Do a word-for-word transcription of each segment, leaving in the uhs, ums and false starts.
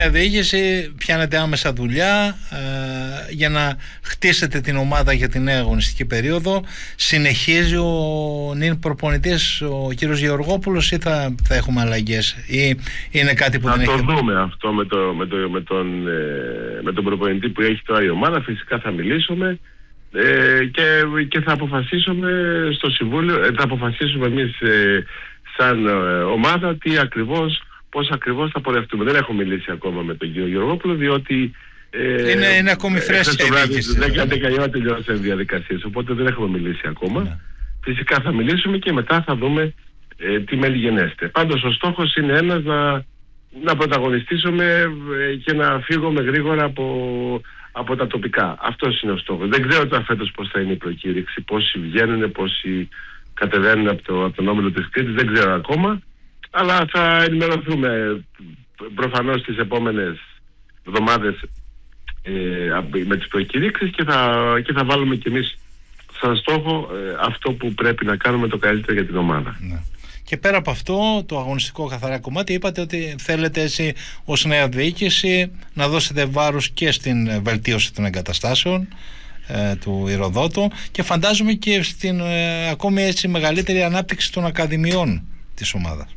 διοίκηση πιάνετε άμεσα δουλειά ε, για να χτίσετε την ομάδα για την νέα αγωνιστική περίοδο. Συνεχίζει ο νυν προπονητής, ο κύριος Γεωργόπουλος, ή θα, θα έχουμε αλλαγές, ή είναι κάτι που θα δεν το έχει... Θα το δούμε αυτό με, το, με, το, με, τον, ε, με τον προπονητή που έχει τώρα η ομάδα. Φυσικά θα μιλήσουμε ε, και, και θα αποφασίσουμε στο Συμβούλιο, ε, θα αποφασίσουμε εμείς ε, σαν ε, ομάδα τι ακριβώς, πώς ακριβώς θα πορευτούμε. Δεν έχω μιλήσει ακόμα με τον κύριο Γεωργόπουλο, διότι ε, είναι, είναι ακόμη φρέσκια η διοίκηση. Δεν κάνει κανένα τελειώσει διαδικασίες, οπότε δεν έχουμε μιλήσει ακόμα. Ναι. Φυσικά θα μιλήσουμε και μετά θα δούμε ε, τι μέλη γενέστε. Πάντως ο στόχος είναι ένας, να, να πρωταγωνιστήσουμε ε, και να φύγουμε γρήγορα από, από τα τοπικά. Αυτός είναι ο στόχος. Δεν ξέρω τώρα φέτος πώς θα είναι η προκήρυξη, πόσοι βγαίνουν, πόσοι κατεβαίνουν από, το, από τον όμιλο της Κρήτης, δεν ξέρω ακόμα. Αλλά θα ενημερωθούμε προφανώς τις επόμενες εβδομάδες ε, με τις προκηρύξεις και θα, και θα βάλουμε κι εμείς σαν στόχο ε, αυτό που πρέπει να κάνουμε το καλύτερο για την ομάδα. Ναι. Και πέρα από αυτό, το αγωνιστικό καθαρά κομμάτι, είπατε ότι θέλετε έτσι ως νέα διοίκηση να δώσετε βάρος και στην βελτίωση των εγκαταστάσεων ε, του Ηρωδότου και φαντάζομαι και στην ε, ακόμη έτσι μεγαλύτερη ανάπτυξη των ακαδημιών της ομάδας.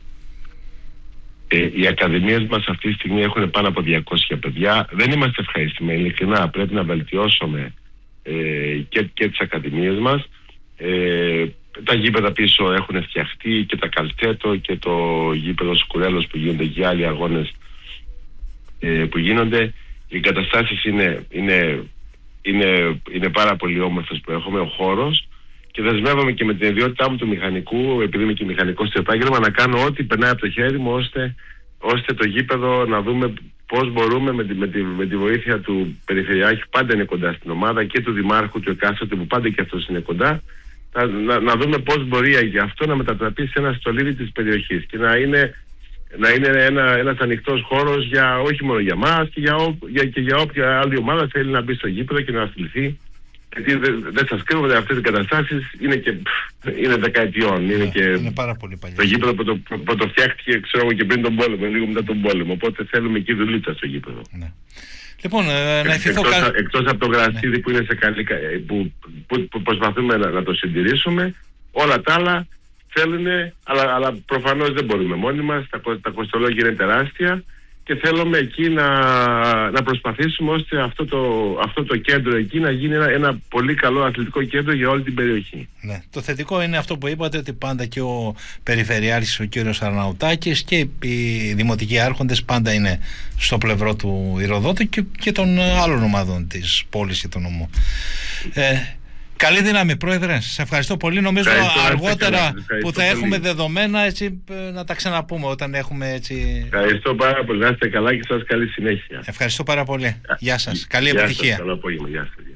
Ε, οι ακαδημίες μας αυτή τη στιγμή έχουν πάνω από διακόσια παιδιά. Δεν είμαστε ευχαριστημένοι, ειλικρινά. Πρέπει να βελτιώσουμε ε, και, και τις ακαδημίες μας. Ε, τα γήπεδα πίσω έχουν φτιαχτεί, και τα Καλτέτο και το γήπεδο Σκουρέλος που γίνονται και άλλοι αγώνες ε, που γίνονται. Οι εγκαταστάσεις είναι, είναι, είναι, είναι πάρα πολύ όμορφες που έχουμε, ο χώρος. Και δεσμεύομαι και με την ιδιότητά μου του μηχανικού, επειδή είμαι και μηχανικός στο επάγγελμα, να κάνω ό,τι περνάει από το χέρι μου, ώστε, ώστε το γήπεδο να δούμε πώς μπορούμε με τη, με, τη, με τη βοήθεια του Περιφερειάρχη, πάντα είναι κοντά στην ομάδα, και του Δημάρχου, του εκάστοτε που πάντα και αυτός είναι κοντά, να, να, να δούμε πώς μπορεί για αυτό να μετατραπεί σε ένα στολίδι της περιοχής και να είναι, να είναι ένα, ένας ανοιχτός χώρος για, όχι μόνο για μας, και για, ό, για, και για όποια άλλη ομάδα θέλει να μπει στο γήπεδο και να αθληθεί. Γιατί δεν δε σας κρύβω, αυτές οι καταστάσεις είναι και είναι δεκαετιών. Είναι, είναι, και είναι πάρα πολύ παλιά. Το γήπεδο που το, που το φτιάχτηκε, ξέρω, και πριν τον πόλεμο, λίγο μετά τον πόλεμο. Οπότε θέλουμε εκεί δουλίτσα στο γήπεδο. Ναι. Λοιπόν, ε, να ευχηθώ εκτός, κα... εκτός από το γρασίδι, ναι, που είναι σε καλή, που, που, που προσπαθούμε να, να το συντηρήσουμε, όλα τα άλλα θέλουν, αλλά, αλλά προφανώς δεν μπορούμε μόνοι μας. Τα, τα κοστολόγια είναι τεράστια. Και θέλουμε εκεί να, να προσπαθήσουμε ώστε αυτό το, αυτό το κέντρο εκεί να γίνει ένα, ένα πολύ καλό αθλητικό κέντρο για όλη την περιοχή. Ναι. Το θετικό είναι αυτό που είπατε, ότι πάντα και ο Περιφερειάρχης, ο κύριος Αρναουτάκης, και οι δημοτικοί άρχοντες πάντα είναι στο πλευρό του Ηρωδότου και, και των άλλων ομάδων της πόλης και του νομού. Ε, Καλή δύναμη, Πρόεδρε. Σας ευχαριστώ πολύ. Νομίζω ευχαριστώ, αργότερα ευχαριστώ, που θα πολύ. Έχουμε δεδομένα, έτσι, να τα ξαναπούμε όταν έχουμε έτσι... Ευχαριστώ πάρα πολύ. Να είστε καλά και σας καλή συνέχεια. Ευχαριστώ πάρα πολύ. Γεια σας. Καλή Γεια επιτυχία. Σας, καλό απόγευμα. Γεια σας.